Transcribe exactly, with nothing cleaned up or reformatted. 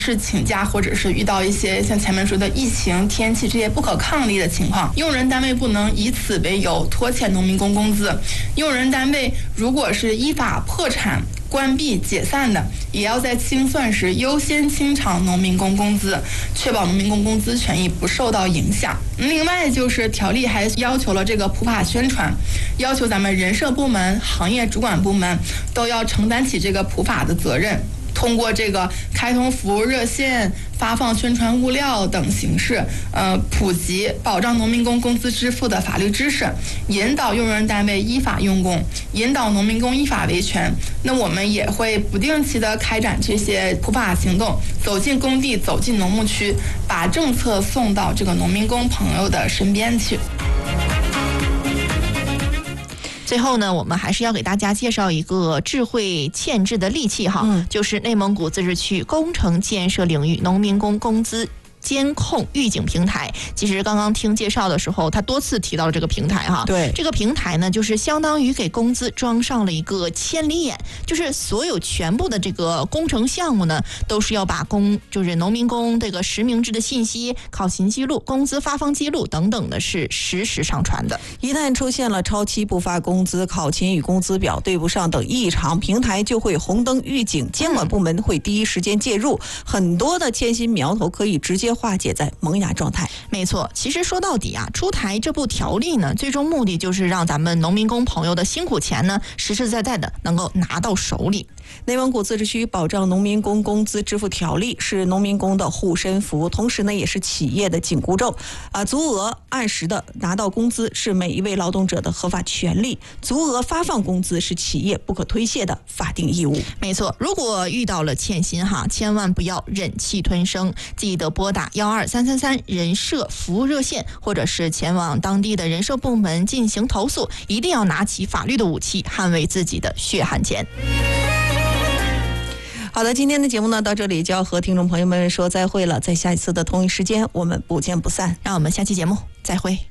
是请假，或者是遇到一些像前面说的疫情、天气这些不可抗力的情况，用人单位不能以此为由拖欠农民工工资。用人单位如果是依法破产、关闭、解散的，也要在清算时优先清偿农民工工资，确保农民工工资权益不受到影响。另外就是条例还要求了这个普法宣传，要求咱们人社部门、行业主管部门都要承担起这个普法的责任。通过这个开通服务热线、发放宣传物料等形式，呃，普及保障农民工工资支付的法律知识，引导用人单位依法用工，引导农民工依法维权。那我们也会不定期的开展这些普法行动，走进工地，走进农牧区，把政策送到这个农民工朋友的身边去。 最后呢，我们还是要给大家介绍一个智慧嵌制的利器哈，嗯、就是内蒙古自治区工程建设领域农民工工资监控预警平台。其实刚刚听介绍的时候，他多次提到了这个平台哈。 对， 这个平台呢，就是相当于给工资装上了一个千里眼，就是所有全部的这个工程项目呢，都是要把工就是农民工这个实名制的信息、考勤记录、工资发放记录等等的是实时上传的。 一旦出现了超期不发工资、考勤与工资表对不上等异常，平台就会红灯预警，监管部门会第一时间介入，很多的欠薪苗头可以直接化解在萌芽状态。 没错，其实说到底啊，出台这部条例呢，最终目的就是让咱们农民工朋友的辛苦钱呢，实实在在的能够拿到手里。 内蒙古自治区保障农民工工资支付条例是农民工的护身符，同时呢，也是企业的紧箍咒啊。足额按时的拿到工资是每一位劳动者的合法权利，足额发放工资是企业不可推卸的法定义务。 没错，如果遇到了欠薪哈，千万不要忍气吞声，记得拨打幺二三三三人社服务热线，或者是前往当地的人社部门进行投诉，一定要拿起法律的武器，捍卫自己的血汗钱。 好的，今天的节目呢，到这里就要和听众朋友们说再会了，在下一次的同一时间，我们不见不散。 让我们下期节目再会。